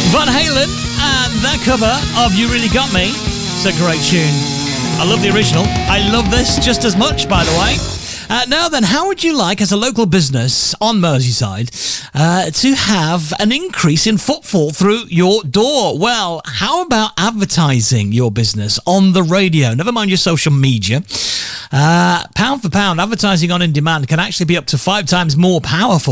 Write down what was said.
Van Halen and their cover of You Really Got Me. It's a great tune. I love the original. I love this just as much, by the way. Now then, how would you like, as a local business on Merseyside, to have an increase in footfall through your door? Well, how about advertising your business on the radio? Never mind your social media. Pound for pound, advertising on in demand can actually be up to 5 times more powerful